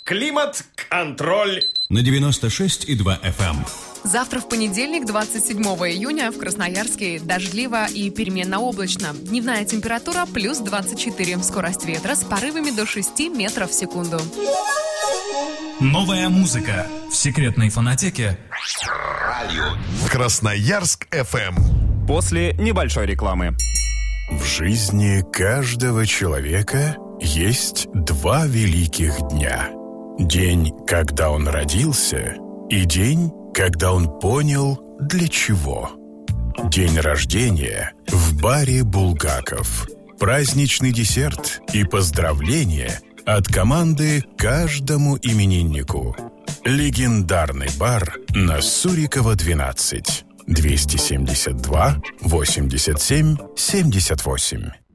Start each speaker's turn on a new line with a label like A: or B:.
A: Климат-контроль
B: на 96,2 FM.
C: Завтра в понедельник, 27 июня, в Красноярске дождливо и переменно облачно. Дневная температура плюс 24. Скорость ветра с порывами до 6 метров в секунду.
D: Новая музыка в секретной фонотеке
E: Красноярск FM.
F: После небольшой рекламы.
E: В жизни каждого человека есть два великих дня. День, когда он родился, и день, когда он понял, для чего. День рождения в баре «Булгаков». Праздничный десерт и поздравления от команды каждому имениннику. Легендарный бар на Сурикова, 12. 272 87 78.